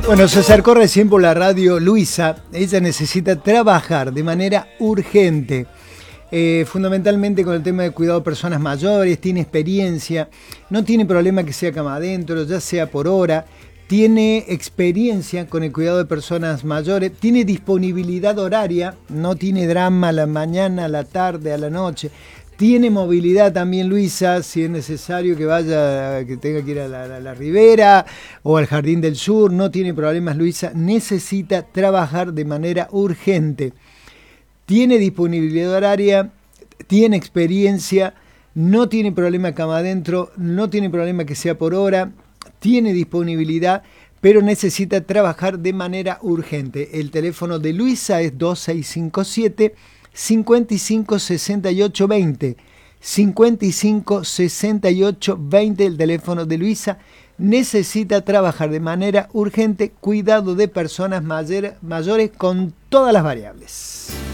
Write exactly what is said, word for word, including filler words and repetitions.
Bueno, se acercó recién por la radio Luisa. Ella necesita trabajar de manera urgente, eh, fundamentalmente con el tema de cuidado de personas mayores. Tiene experiencia, no tiene problema que sea cama adentro, ya sea por hora. Tiene experiencia con el cuidado de personas mayores, tiene disponibilidad horaria, no tiene drama a la mañana, a la tarde, a la noche. Tiene movilidad también Luisa, si es necesario que vaya, que tenga que ir a la, a la Ribera o al Jardín del Sur, no tiene problemas Luisa, necesita trabajar de manera urgente. Tiene disponibilidad horaria, tiene experiencia, no tiene problema cama adentro, no tiene problema que sea por hora, tiene disponibilidad, pero necesita trabajar de manera urgente. El teléfono de Luisa es dos seis cinco siete, cincuenta y cinco, sesenta y ocho, veinte. cincuenta y cinco, sesenta y ocho, veinte, el teléfono de Luisa. Necesita trabajar de manera urgente, cuidado de personas mayor, mayores con todas las variables.